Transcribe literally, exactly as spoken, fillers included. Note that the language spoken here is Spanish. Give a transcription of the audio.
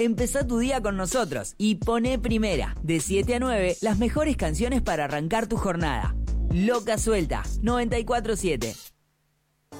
Empezá tu día con nosotros y poné primera, de siete a nueve, las mejores canciones para arrancar tu jornada. Loca Suelta, noventa y cuatro siete.